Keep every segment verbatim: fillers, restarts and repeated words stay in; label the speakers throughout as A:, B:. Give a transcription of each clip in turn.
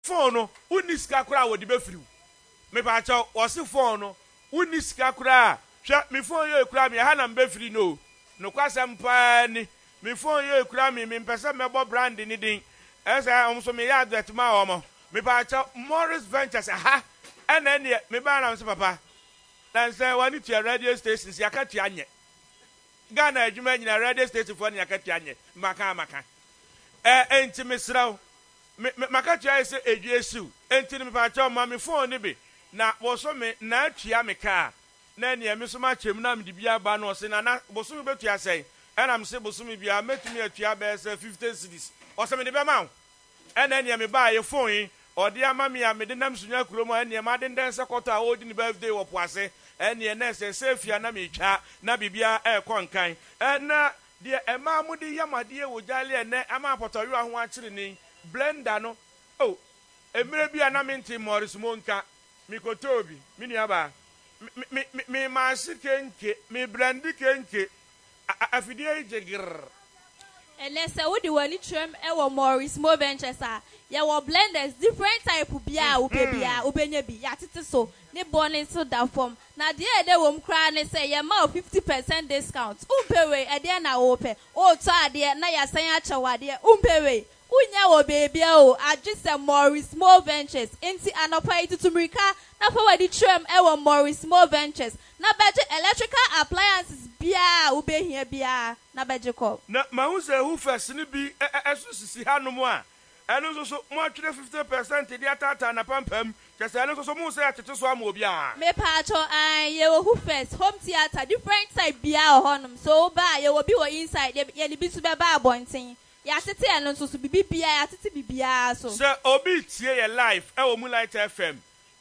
A: phone uni sika kura wo di be free me pa cha o se phone uni sika kura hwe me phone ye kura me ha na be free no no kwasem pa ni me phone ye kura me me pese me bo brand ni din esa om so me ya advert ma o mo me pa cha Morris Ventures ha ena ne me ba na so papa dan say wani to radio stations ya ka tua nye Ghana adwuma nyina radio station for ya ka tua nye maka maka eh enti mesraw maka tua ese edwiesu enti me pa cha ma me phone ni bi na wo so me na tua me ka na ne me so ma chem na me di bia ba no se na na bo so me betua sei ena me se bo so me bia metumi atua be se fifty cedis o se me de be ma ena ne me ba ye phone odi ama me a me de nam sunya kuromo ena ma de den se kwota o di ni birthday wo poase ena na se sefia na me twa na bibia e konkan ena de ema mu de yamade wo jale ene ama potoyo ho a kire ni blender no oh emire bia na me nti Morris Monka mikotobi mini aba mi mi mi ma sikenke mi brandi kenke afidie jegir
B: Enese wo de wani trem e wo Morris Mo Ventures a ye wo blenders different type bia wo pe bia wo benya bi ya tete so ne born so da form na de e de wo mkra ne say ye ma fifty percent discount umpewe e de na wo pe o to ade na ya san a chewade umpewe unya wo baby o agise Morris Mo Ventures enti anopa itutumrika na fa wadi trem e wo Morris Mo Ventures na beje electrical appliances bia wo behia bia na beje ko
A: na ma hu se hu first ni bi esu sisi hanom a eno so so mo atwere fifty percent de atata na pampam kese eno so so mo se atete so am obi a
B: me pa cho an ye wo hu first home theater different type bia honum so ba ye wo bi wo inside ye li bi su be ba abonten ya tete eno so so bibi bia ya tete bibia so
A: se obi tie ye live e wo Moonlight F M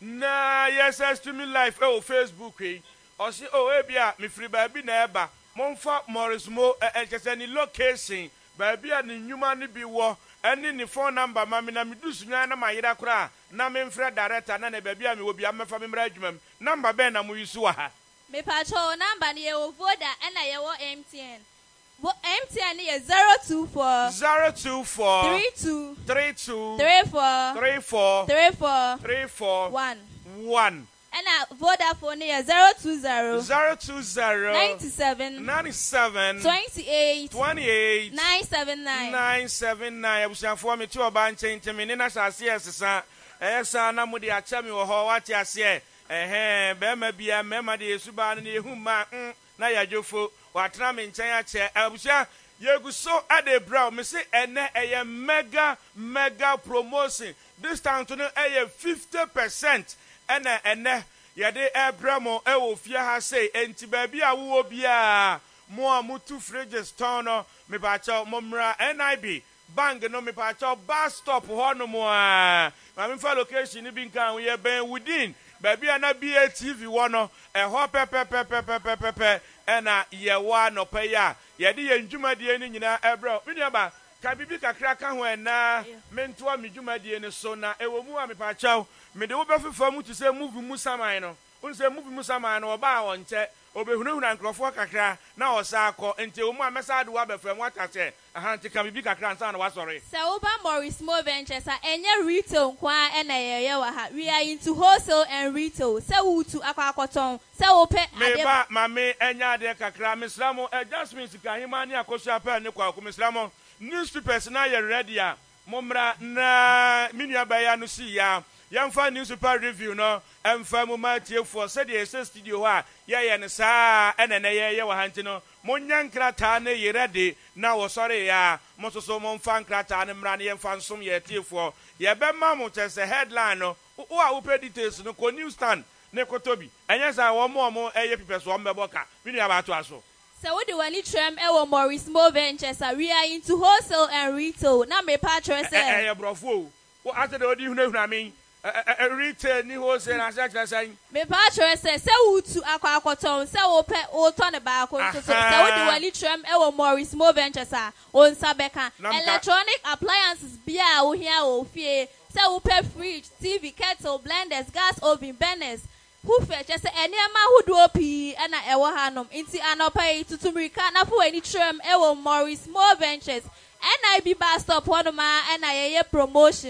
A: na yes streaming live e wo Facebook e o si o e bia me free ba bi na eba monfa Morris Mo e kese ni location ba bia ni nyuma ni bi wo eni ni phone number ma me na me dusu nya na mayira kura na me mfre director na na ba bia me wo bia mefa me mra adwuma number be na mo yisu wa ha
B: me pa cho number ni ye wo Voda na ye wo M T N wo M T N is zero two four
A: zero two four
B: three two
A: three two
B: three four
A: three four
B: three four
A: three four
B: one
A: one
B: and Vodafone is zero two zero
A: zero two zero
B: ninety seven
A: ninety seven
B: twenty eight
A: twenty eight
B: nine seven nine
A: nine seven nine. Abusiafo me ti oba nchen me ne na sase esesa esa na mudi acha me wo ho wate ase eh be ma bia me ma de esuba no ehu ma na ya jofo watra me nchen ache abusia yegu so ade brow me say ene eye mega mega promotion this time to no eye fifty percent ene ene yede ebramo e wo fie ha say enti ba bia wo bia mo amutu fridges tono me ba cha momra N I B bang no me pa cha bus stop ho no mo a ma me fa location ni bi nkan we ben within ba bia na B A T V wo no e ho pe pe pe pe pe pe pe ena ye wa no pe ya yede ye ndwumadie ni nyina ebro me nua ba ka bibi kakra ka ho ena me ntoa me dwumadie ni so na e wo mu a me pa cha me de wo be fefa mu to say movie mu saman no un say movie mu saman no ba won che obehunahuna nkrofo kakra na osa akọ enti wo mu a mesa de wa be fa mu atase aha nti ka bibi kakra nsa na wa sorry
B: se wo ba Morris Mo Ventures a enye retail kwa e na ye ye wa ha we are into wholesale and retail se wo tu akọ akoton se wo pe
A: ade me ba ma me enya de kakra misramo adjustments ka hima ni akoso apa ne kwa ko misramo newspapers na ye ready a momra na minua ba ya no si ya yamfa newspaper review no emfa mu matie for said the studio ha ye ye ne saa ene ne ye ye wa hanti no monnya nkrata na ye ready na wo sorry ya mososo monfa nkrata na mra na yemfa nsom ye tie for ye be ma mo chese headline no wo a wo pay details no ko newsstand ne kotobi enye sa wo mo mo eye pipeso mbeboka minua ba to aso
B: so what do wani trem e wo Morris Mo Ventures we are into wholesale and retail na me pa tre say
A: eh eh brofo wo ase de odi hunahuna min eh retail ni wholesale na say say
B: me pa tre say se wo tu akwa akoton se wo pe wo to ne ba ko so so what do wani trem e wo Morris Mo Ventures a on sabeka electronic appliances bia wo hia wo fie se wo pe fridge T V kettle blenders gas oven burners who fetch say ene ma hudo pi na ewo hanom inti anopai tutumrika na fo ani trem ewo Morris Mo Ventures N I B bus stop one ma na ye promotion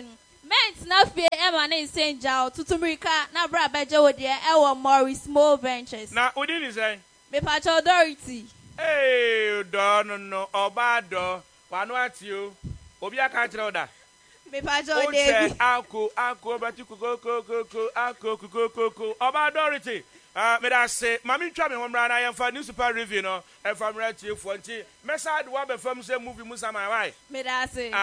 B: Ment na fie Emma ne Saint Jao tutumrika na bra beje wo de e Morris Small Ventures.
A: Na udi ni say?
B: Me pacho Dorothy.
A: Eh, do no no oba do. Wanu ati o. Obi aka kire oda.
B: Me pacho David.
A: Ako ako bati kuko ko ko ko ako kuko ko ko. Oba Dorothy. Ah, me da say, mami twa me homra na yemfa new super review no. E famra tie fo nti. Message wa be fam say movie musa my wife.
B: Me da say.